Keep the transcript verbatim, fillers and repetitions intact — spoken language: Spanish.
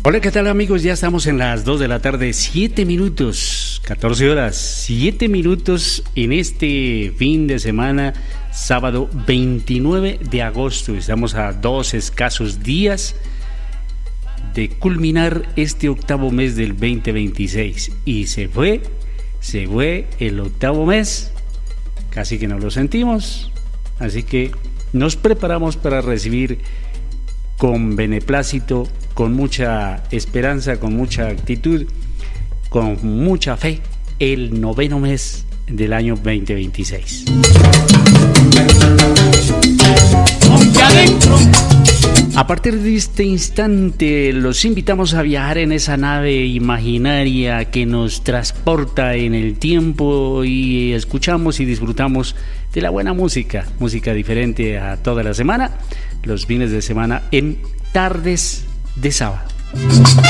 Hola, ¿qué tal amigos? Ya estamos en las dos de la tarde, siete minutos, catorce horas, siete minutos en este fin de semana, sábado veintinueve de agosto. Estamos a dos escasos días de culminar este octavo mes del veinte veintiséis. Y se fue, se fue el octavo mes, casi que no lo sentimos, así que nos preparamos para recibir con beneplácito, con mucha esperanza, con mucha actitud, con mucha fe, el noveno mes del año veinte veintiséis. A partir de este instante los invitamos a viajar en esa nave imaginaria que nos transporta en el tiempo y escuchamos y disfrutamos de la buena música, música diferente a toda la semana, los fines de semana en Tardes de Sábado.